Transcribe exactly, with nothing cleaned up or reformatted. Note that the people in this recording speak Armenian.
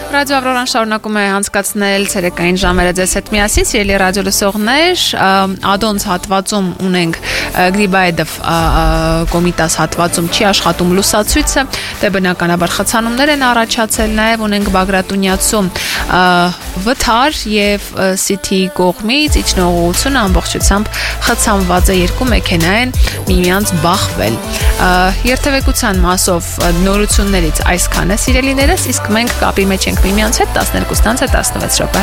Ռադիո Ավրորան շարունակում է անցկացնել ցերեկային ժամերը ձեզ հետ միասին, սիրելի ռադիո լսողներ, Ադոնց հատվածում ունենք Գրիբայեդով կոմիտաս հատվածում չի աշխատում լուսացույցը, դե բնականաբար խցանումներ են առաջացել, նաև ունենք Բագրատունյացում վթար եւ Սիթի կողմից իջնողությունը ամբողջությամբ խցանված է, երկու մեքենա են միմյանց բախվել։ Երթևեկության մասով նորություններից այսքանը, սիրելիներս, իսկ մենք կապի մեջ ենք միմյանց հետ տասներկուսից տասնվեց րոպե